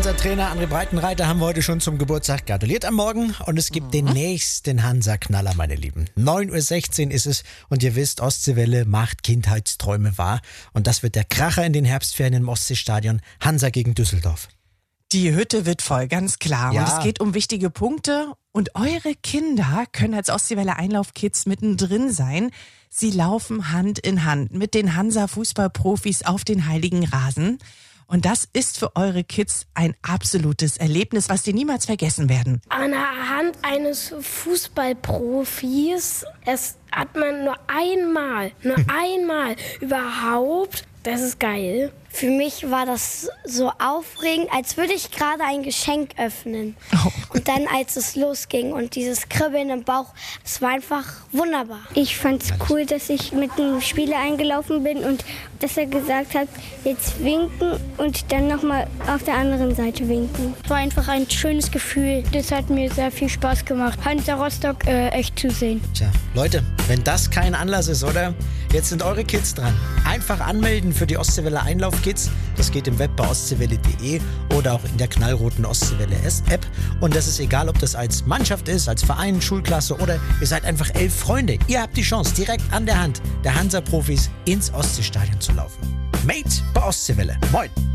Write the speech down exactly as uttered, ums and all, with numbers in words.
Hansa-Trainer André Breitenreiter haben wir heute schon zum Geburtstag gratuliert am Morgen. Und es gibt mhm. den nächsten Hansa-Knaller, meine Lieben. neun Uhr sechzehn ist es und ihr wisst, Ostseewelle macht Kindheitsträume wahr. Und das wird der Kracher in den Herbstferien im Ostseestadion. Hansa gegen Düsseldorf. Die Hütte wird voll, ganz klar. Ja. Und es geht um wichtige Punkte. Und eure Kinder können als Ostseewelle Einlaufkids mittendrin sein. Sie laufen Hand in Hand mit den Hansa-Fußballprofis auf den heiligen Rasen. Und das ist für eure Kids ein absolutes Erlebnis, was die niemals vergessen werden. An der Hand eines Fußballprofis, es hat man nur einmal, nur einmal überhaupt. Das ist geil. Für mich war das so aufregend, als würde ich gerade ein Geschenk öffnen. Oh. Und dann, als es losging und dieses Kribbeln im Bauch, es war einfach wunderbar. Ich fand es cool, dass ich mit einem Spieler eingelaufen bin und dass er gesagt hat, jetzt winken und dann nochmal auf der anderen Seite winken. Es war einfach ein schönes Gefühl. Das hat mir sehr viel Spaß gemacht, Hansa Rostock äh, echt zu sehen. Tja, Leute, wenn das kein Anlass ist, oder? Jetzt sind eure Kids dran. Einfach anmelden für die Ostseewelle Einlaufkids. Das geht im Web bei ostseewelle punkt de oder auch in der knallroten Ostseewelle-App. Und das ist egal, ob das als Mannschaft ist, als Verein, Schulklasse oder ihr seid einfach elf Freunde. Ihr habt die Chance, direkt an der Hand der Hansa-Profis ins Ostseestadion zu laufen. Made bei Ostseewelle. Moin!